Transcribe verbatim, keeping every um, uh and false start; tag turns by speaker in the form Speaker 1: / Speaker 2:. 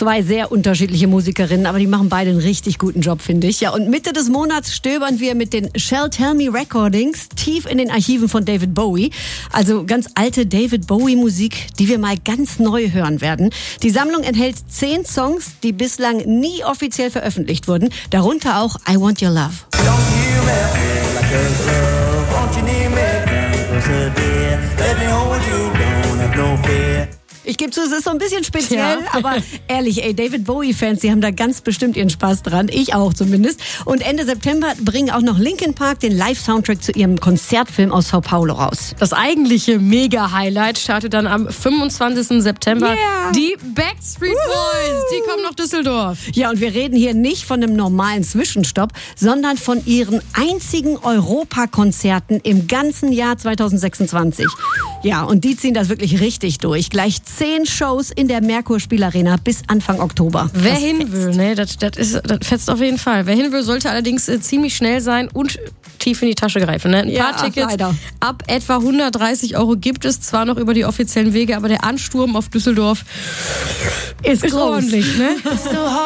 Speaker 1: Zwei sehr unterschiedliche Musikerinnen, aber die machen beide einen richtig guten Job, finde ich. Ja, und Mitte des Monats stöbern wir mit den Shall Tell Me Recordings tief in den Archiven von David Bowie. Also ganz alte David Bowie-Musik, die wir mal ganz neu hören werden. Die Sammlung enthält zehn Songs, die bislang nie offiziell veröffentlicht wurden. Darunter auch I Want Your Love. Ich gebe zu, es ist so ein bisschen speziell, ja. aber ehrlich, ey, David Bowie-Fans, die haben da ganz bestimmt ihren Spaß dran. Ich auch zumindest. Und Ende September bringen auch noch Linkin Park den Live-Soundtrack zu ihrem Konzertfilm aus Sao Paulo raus.
Speaker 2: Das eigentliche Mega-Highlight startet dann am fünfundzwanzigsten September. Yeah. Die Backstreet Boys, die kommen nach Düsseldorf.
Speaker 1: Ja, und wir reden hier nicht von einem normalen Zwischenstopp, sondern von ihren einzigen Europakonzerten im ganzen Jahr zweitausendsechsundzwanzig. Ja, und die ziehen das wirklich richtig durch. Gleich zehn Shows in der Merkur Spielarena bis Anfang Oktober.
Speaker 2: Wer das hin fetzt. will, ne, das, das, ist, das fetzt auf jeden Fall. Wer hin will, sollte allerdings äh, ziemlich schnell sein und tief in die Tasche greifen. Ne? Ein
Speaker 1: ja,
Speaker 2: paar Tickets
Speaker 1: leider.
Speaker 2: ab etwa hundertdreißig Euro gibt es zwar noch über die offiziellen Wege, aber der Ansturm auf Düsseldorf ist, ist ordentlich. Ne?